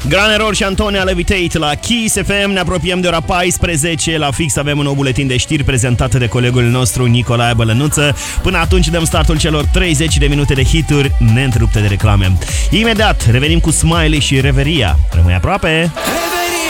Gran Error și Antonia Levitate la Kiss FM. Ne apropiem de ora 14. La fix avem un nou buletin de știri prezentat de colegul nostru Nicolae Bălănuță. Până atunci dăm startul celor 30 de minute de hituri neîntrerupte de reclame. Imediat revenim cu Smiley și Reveria. Rămâi aproape!